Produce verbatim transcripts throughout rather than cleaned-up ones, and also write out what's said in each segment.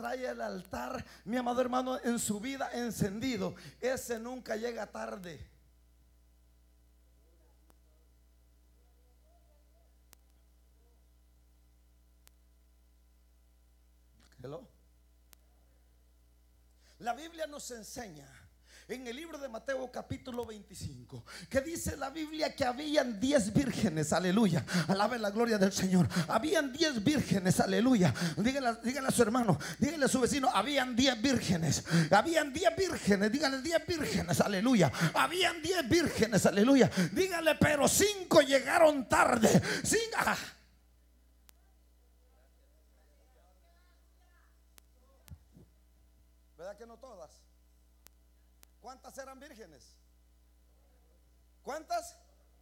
trae el altar, mi amado hermano, en su vida encendido, ese nunca llega tarde. Hello. La Biblia nos enseña en el libro de Mateo capítulo veinticinco, que dice la Biblia que habían diez vírgenes, aleluya, alaben la gloria del Señor. Habían diez vírgenes, aleluya. Dígale, dígale a su hermano, dígale a su vecino, habían diez vírgenes, habían diez vírgenes, dígale diez vírgenes, aleluya. Habían diez vírgenes, aleluya. Dígale, pero cinco llegaron tarde. Cinco. Ah. ¿Verdad que no todas? ¿Cuántas eran vírgenes? ¿Cuántas?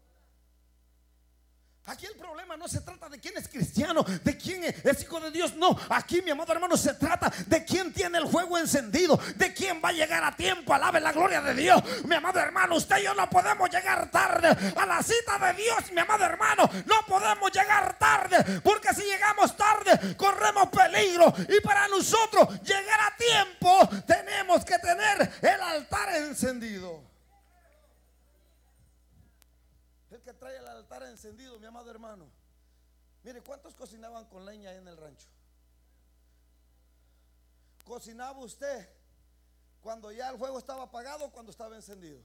Aquí el problema no se trata de quién es cristiano, de quién es hijo de Dios. No, aquí, mi amado hermano, se trata de quién tiene el fuego encendido, de quién va a llegar a tiempo. Alabe la gloria de Dios. Mi amado hermano, usted y yo no podemos llegar tarde a la cita de Dios. Mi amado hermano, no podemos llegar tarde, porque si llegamos tarde corremos peligro. Y para nosotros llegar a tiempo tenemos que tener el altar encendido. El que trae el altar encendido, mi amado hermano. Mire, ¿cuántos cocinaban con leña ahí en el rancho? ¿Cocinaba usted cuando ya el fuego estaba apagado o cuando estaba encendido?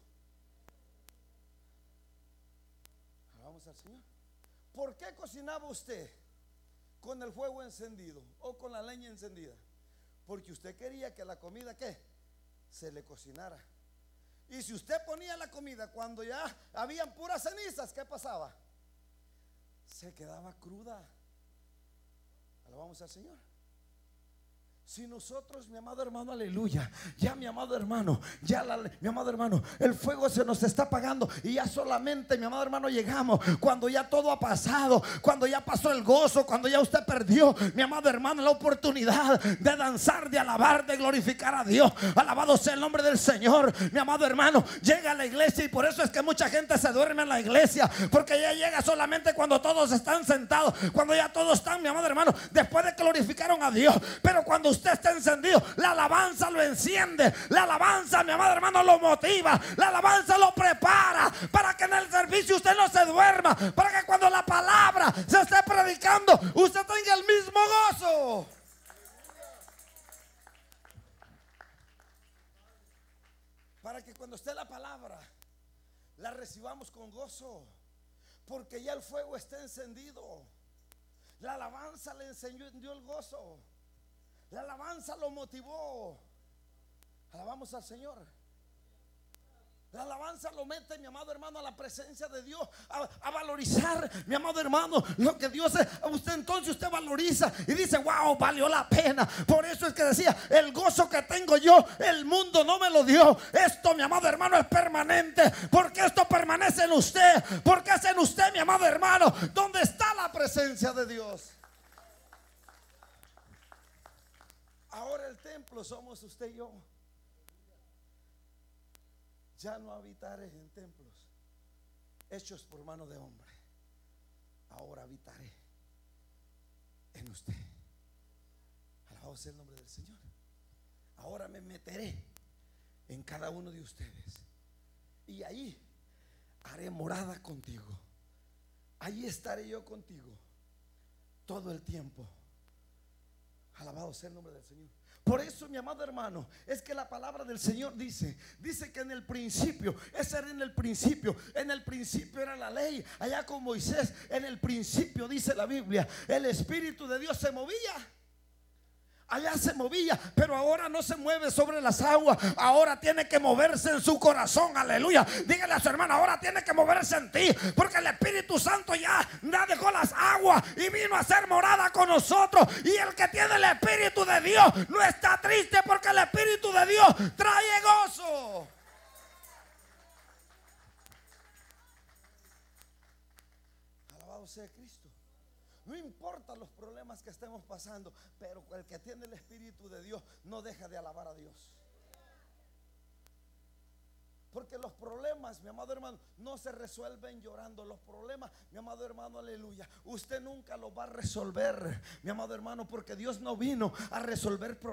Vamos al Señor. ¿Por qué cocinaba usted con el fuego encendido o con la leña encendida? Porque usted quería que la comida, ¿qué? Se le cocinara. Y si usted ponía la comida cuando ya habían puras cenizas, ¿qué pasaba? Se quedaba cruda. Alabamos al Señor. Si nosotros, mi amado hermano, aleluya, ya mi amado hermano, ya la, mi amado hermano, el fuego se nos está apagando y ya solamente, mi amado hermano, llegamos cuando ya todo ha pasado, cuando ya pasó el gozo, cuando ya usted perdió, mi amado hermano, la oportunidad de danzar, de alabar, de glorificar a Dios. Alabado sea el nombre del Señor. Mi amado hermano, llega a la iglesia y por eso es que mucha gente se duerme en la iglesia, porque ya llega solamente cuando todos están sentados, cuando ya todos están, mi amado hermano, después de que glorificaron a Dios. Pero cuando usted está encendido, la alabanza lo enciende, la alabanza, mi amado hermano, lo motiva, la alabanza lo prepara para que en el servicio usted no se duerma, para que cuando la palabra se esté predicando usted tenga el mismo gozo. Para que cuando esté la palabra la recibamos con gozo, porque ya el fuego está encendido. La alabanza le encendió el gozo. La alabanza lo motivó. Alabamos al Señor. La alabanza lo mete, mi amado hermano, a la presencia de Dios, a, a valorizar, mi amado hermano, lo que Dios es. A usted entonces usted valoriza y dice, wow, valió la pena. Por eso es que decía, el gozo que tengo yo, el mundo no me lo dio. Esto, mi amado hermano, es permanente, porque esto permanece en usted, porque es en usted, mi amado hermano, donde está la presencia de Dios. Ahora el templo somos usted y yo. Ya no habitaré en templos hechos por mano de hombre. Ahora habitaré en usted. Alabado sea el nombre del Señor. Ahora me meteré en cada uno de ustedes y ahí haré morada contigo. Ahí estaré yo contigo todo el tiempo. Alabado sea el nombre del Señor. Por eso, mi amado hermano, es que la palabra del Señor dice, dice que en el principio, ese era en el principio, en el principio era la ley, allá con Moisés, en el principio dice la Biblia, el Espíritu de Dios se movía. Allá se movía, pero ahora no se mueve sobre las aguas. Ahora tiene que moverse en su corazón, aleluya. Dígale a su hermano, ahora tiene que moverse en ti, porque el Espíritu Santo ya, ya dejó las aguas y vino a hacer morada con nosotros. Y el que tiene el Espíritu de Dios no está triste, porque el Espíritu de Dios trae gozo. Alabado sea Cristo. No importa los problemas que estemos pasando, pero el que tiene el Espíritu de Dios no deja de alabar a Dios. Porque los problemas, mi amado hermano, no se resuelven llorando. Los problemas, mi amado hermano, aleluya, usted nunca los va a resolver, mi amado hermano, porque Dios no vino a resolver problemas.